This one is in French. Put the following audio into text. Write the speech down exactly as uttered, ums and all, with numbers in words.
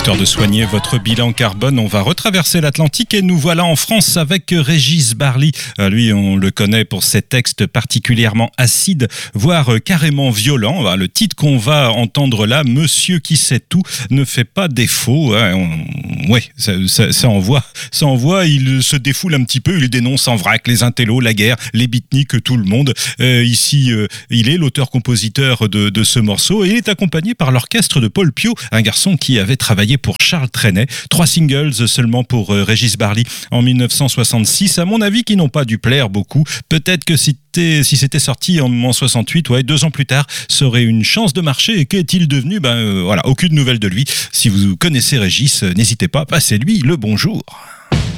histoire de soigner votre bilan carbone, on va retraverser l'Atlantique et nous voilà en France avec Régis Barly. Lui, on le connaît pour ses textes particulièrement acides, voire carrément violents. Le titre qu'on va entendre là, Monsieur qui sait tout, ne fait pas défaut. Ouais, ça, ça, ça envoie, ça envoie. Il se défoule un petit peu, il dénonce en vrac les intellos, la guerre, les beatniks, tout le monde. Euh, ici, euh, il est l'auteur-compositeur de, de ce morceau et il est accompagné par l'orchestre de Paul Piot, un garçon qui avait travaillé pour Charles Trenet. Trois singles seulement pour euh, Régis Barly en dix-neuf cent soixante-six, à mon avis, qui n'ont pas dû plaire beaucoup. Peut-être que si si c'était sorti en, en soixante-huit, ouais, deux ans plus tard, ça aurait une chance de marcher. Et qu'est-il devenu? Ben euh, voilà, aucune nouvelle de lui. Si vous connaissez Régis, euh, n'hésitez pas, passez-lui le bonjour.